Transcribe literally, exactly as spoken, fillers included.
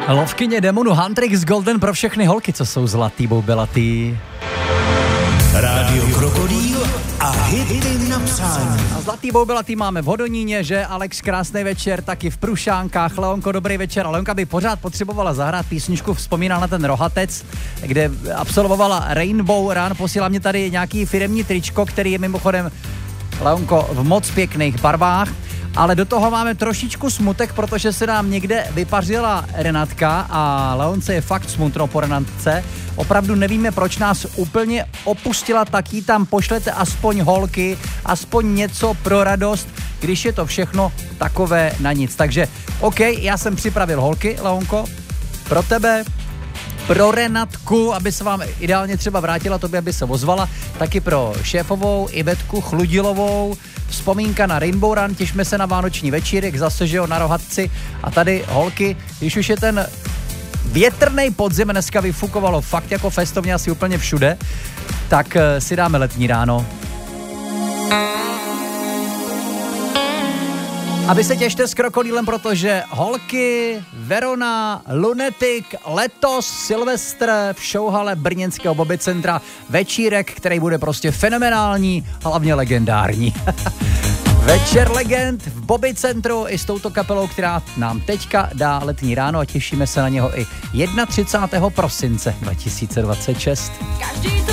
Lovkyně demonu Huntrix Golden pro všechny holky, co jsou zlatý, boubelatý. Rádio Krokodýl a hity na přání. A zlatý boubelatý máme v Hodoníně, že Alex, krásný večer, taky v Prušánkách. Leonko, dobrý večer. A Leonka by pořád potřebovala zahrát písničku, vzpomínal na ten Rohatec, kde absolvovala Rainbow Run. Posílá mě tady nějaký firemní tričko, který je mimochodem, Leonko, v moc pěkných barvách. Ale do toho máme trošičku smutek, protože se nám někde vypařila Renatka a Leonce je fakt smutno po Renatce. Opravdu nevíme, proč nás úplně opustila, tak jí tam pošlete aspoň holky, aspoň něco pro radost, když je to všechno takové na nic. Takže OK, já jsem připravil holky, Leonko, pro tebe, pro Renatku, aby se vám ideálně třeba vrátila, tobě, aby se ozvala, taky pro šéfovou Ivetku Chludilovou, vzpomínka na Rainbow Run, těšme se na vánoční večírek, zase, že jo, na Rohatci. A tady holky, když už je ten větrnej podzim, dneska vyfukovalo fakt jako festovně asi úplně všude, tak si dáme letní ráno. A vy se těšte s Krokodýlem, protože holky, Verona, Lunatic, letos Silvestr v showhale brněnského Bobby Centra, večírek, který bude prostě fenomenální, hlavně legendární. Večer legend v Bobby Centru i s touto kapelou, která nám teďka dá letní ráno a těšíme se na něho i třicátého prvního prosince dva tisíce dvacet šest.